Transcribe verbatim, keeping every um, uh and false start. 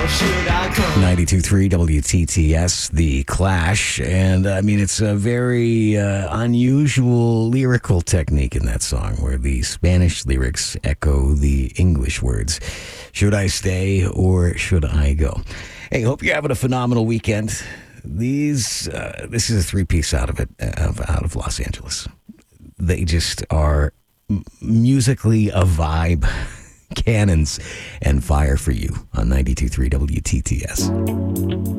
should I go? ninety-two point three W T T S, The Clash. And I mean, it's a very uh, unusual lyrical technique in that song where the Spanish lyrics echo the English words. Should I stay or should I go? Hey, hope you're having a phenomenal weekend. These, uh, this is a three-piece out of it, of, out of Los Angeles. They just are musically a vibe. Cannons and Fire for You on ninety-two point three W T T S.